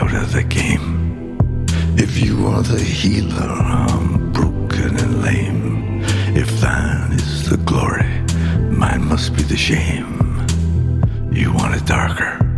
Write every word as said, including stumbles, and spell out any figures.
out of the game. If you are the healer, I'm broken and lame. If thine is the glory, mine must be the shame. You want it darker.